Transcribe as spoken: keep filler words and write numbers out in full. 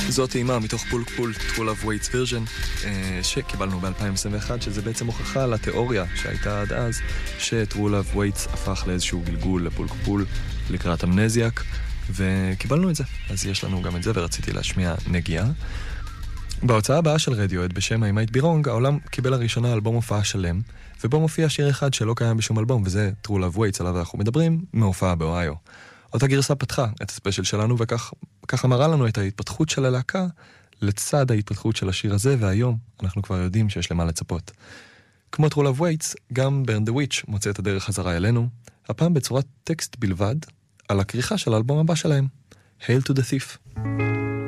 זאת טעימה מתוך פולק פול, True Love Waits version, שקיבלנו ב-אלפיים עשרים ואחת, שזה בעצם הוכחה לתיאוריה שהייתה עד אז, ש-True Love Waits הפך לאיזשהו גלגול לפולק פול לקראת אמנזיאק, וקיבלנו את זה. אז יש לנו גם את זה, ורציתי להשמיע נגיעה. בהוצאה הבאה של רדיואד בשם I Might Be Wrong, העולם קיבל לראשונה אלבום הופעה שלם, ובו מופיע שיר אחד שלא קיים בשום אלבום, וזה True Love Waits, עליו אנחנו מדברים, מהופעה באוהיו. אותה גרסה פתחה את הספיישל שלנו, וכך מראה לנו את ההתפתחות של הלהקה, לצד ההתפתחות של השיר הזה, והיום אנחנו כבר יודעים שיש למה לצפות. כמו True Love Waits, גם Burn the Witch מוצא את הדרך חזרה אלינו, הפעם בצורת טקסט בלבד, על הכריכה של האלבום הבא שלהם, Hail to the Thief.